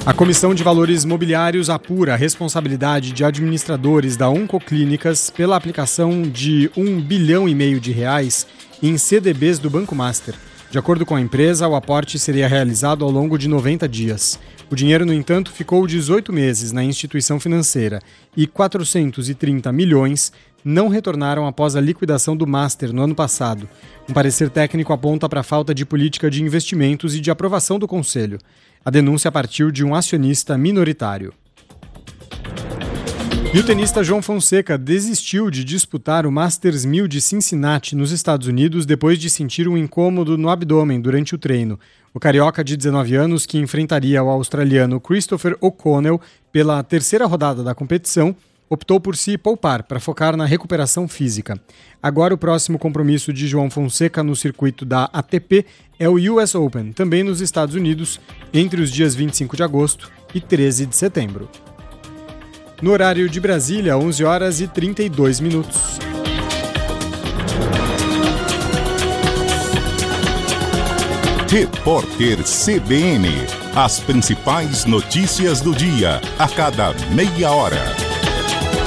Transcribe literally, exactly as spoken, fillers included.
A Comissão de Valores Mobiliários apura a responsabilidade de administradores da Oncoclínicas pela aplicação de um bilhão e meio de reais em C D Bs do Banco Master. De acordo com a empresa, o aporte seria realizado ao longo de noventa dias. O dinheiro, no entanto, ficou dezoito meses na instituição financeira e quatrocentos e trinta milhões não retornaram após a liquidação do Master no ano passado. Um parecer técnico aponta para a falta de política de investimentos e de aprovação do Conselho. A denúncia partiu de um acionista minoritário. E o tenista João Fonseca desistiu de disputar o Masters mil de Cincinnati, nos Estados Unidos, depois de sentir um incômodo no abdômen durante o treino. O carioca de dezenove anos, que enfrentaria o australiano Christopher O'Connell pela terceira rodada da competição, optou por se poupar para focar na recuperação física. Agora o próximo compromisso de João Fonseca no circuito da A T P é o U S Open, também nos Estados Unidos, entre os dias vinte e cinco de agosto e treze de setembro. No horário de Brasília, onze horas e trinta e dois minutos. Repórter C B N. As principais notícias do dia, a cada meia hora.